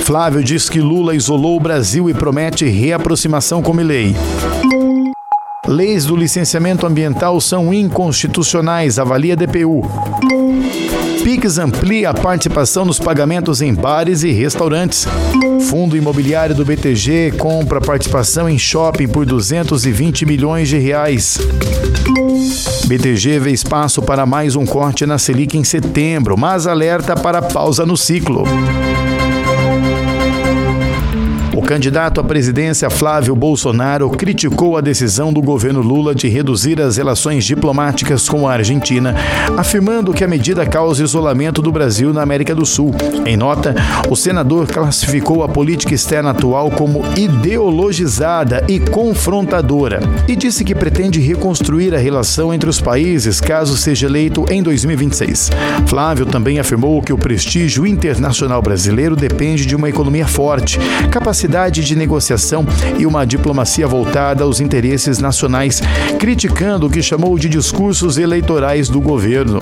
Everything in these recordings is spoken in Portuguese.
Flávio diz que Lula isolou o Brasil e promete reaproximação com Milei. Leis do licenciamento ambiental são inconstitucionais, avalia DPU. Pix amplia a participação nos pagamentos em bares e restaurantes. Fundo imobiliário do BTG compra participação em shopping por 220 milhões de reais. BTG vê espaço para mais um corte na Selic em setembro, mas alerta para pausa no ciclo. O candidato à presidência Flávio Bolsonaro criticou a decisão do governo Lula de reduzir as relações diplomáticas com a Argentina, afirmando que a medida causa isolamento do Brasil na América do Sul. Em nota, o senador classificou a política externa atual como ideologizada e confrontadora e disse que pretende reconstruir a relação entre os países caso seja eleito em 2026. Flávio também afirmou que o prestígio internacional brasileiro depende de uma economia forte, capacidade de negociação e uma diplomacia voltada aos interesses nacionais, criticando o que chamou de discursos eleitorais do governo.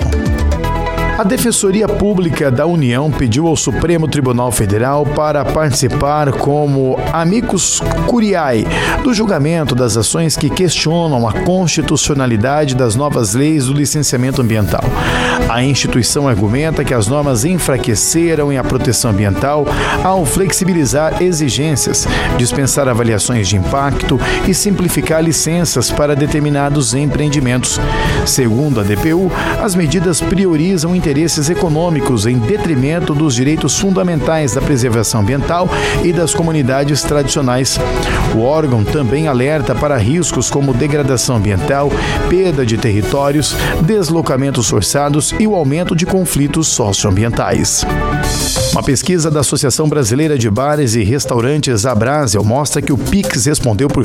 A Defensoria Pública da União pediu ao Supremo Tribunal Federal para participar como amicus curiae do julgamento das ações que questionam a constitucionalidade das novas leis do licenciamento ambiental. A instituição argumenta que as normas enfraqueceram a proteção ambiental ao flexibilizar exigências, dispensar avaliações de impacto e simplificar licenças para determinados empreendimentos. Segundo a DPU, as medidas priorizam interesses econômicos em detrimento dos direitos fundamentais da preservação ambiental e das comunidades tradicionais. O órgão também alerta para riscos como degradação ambiental, perda de territórios, deslocamentos forçados e o aumento de conflitos socioambientais. Uma pesquisa da Associação Brasileira de Bares e Restaurantes, Abrasel, mostra que o Pix respondeu por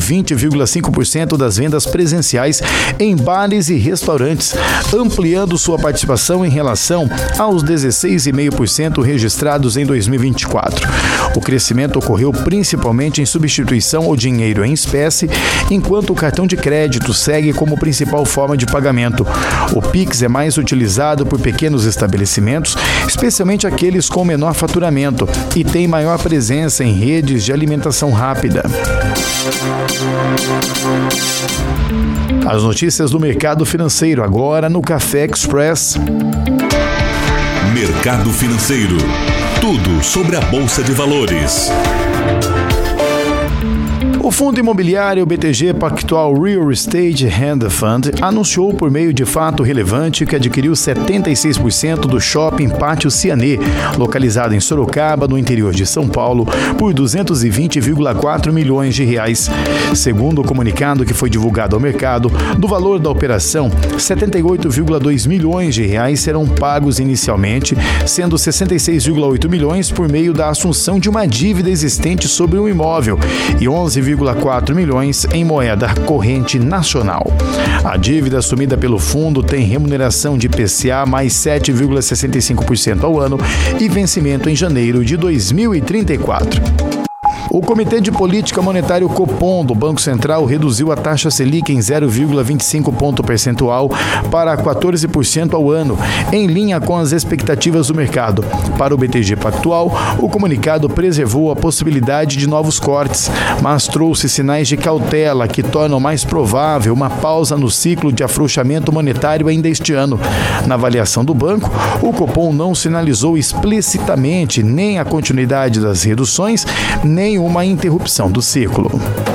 20,5% das vendas presenciais em bares e restaurantes, ampliando sua participação em relação aos 16,5% registrados em 2024. O crescimento ocorreu principalmente em substituição ao dinheiro em espécie, enquanto o cartão de crédito segue como principal forma de pagamento. O Pix é mais utilizado por pequenos estabelecimentos, especialmente aqueles com menor faturamento, e tem maior presença em redes de alimentação rápida. As notícias do mercado financeiro agora no Café Express. Mercado financeiro. Tudo sobre a Bolsa de Valores. O fundo imobiliário BTG Pactual Real Estate Hand Fund anunciou por meio de fato relevante que adquiriu 76% do shopping Pátio Cianê, localizado em Sorocaba, no interior de São Paulo, por 220,4 milhões de reais. Segundo o comunicado que foi divulgado ao mercado, do valor da operação, 78,2 milhões de reais serão pagos inicialmente, sendo 66,8 milhões por meio da assunção de uma dívida existente sobre o imóvel e 11,4 milhões em moeda corrente nacional. A dívida assumida pelo fundo tem remuneração de IPCA mais 7,65% ao ano e vencimento em janeiro de 2034. O Comitê de Política Monetária Copom do Banco Central reduziu a taxa Selic em 0,25 ponto percentual para 14% ao ano, em linha com as expectativas do mercado. Para o BTG Pactual, o comunicado preservou a possibilidade de novos cortes, mas trouxe sinais de cautela que tornam mais provável uma pausa no ciclo de afrouxamento monetário ainda este ano. Na avaliação do banco, o Copom não sinalizou explicitamente nem a continuidade das reduções, nem uma interrupção do ciclo.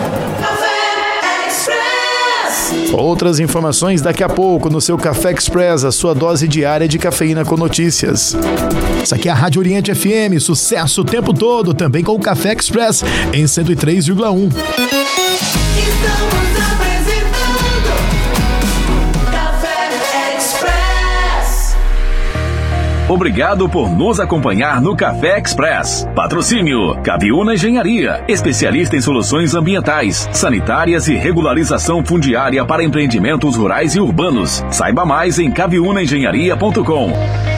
Outras informações daqui a pouco no seu Café Express, a sua dose diária de cafeína com notícias. Isso aqui é a Rádio Oriente FM, sucesso o tempo todo, também com o Café Express em 103,1. Obrigado por nos acompanhar no Café Express. Patrocínio Caviúna Engenharia, especialista em soluções ambientais, sanitárias e regularização fundiária para empreendimentos rurais e urbanos. Saiba mais em caviunaengenharia.com.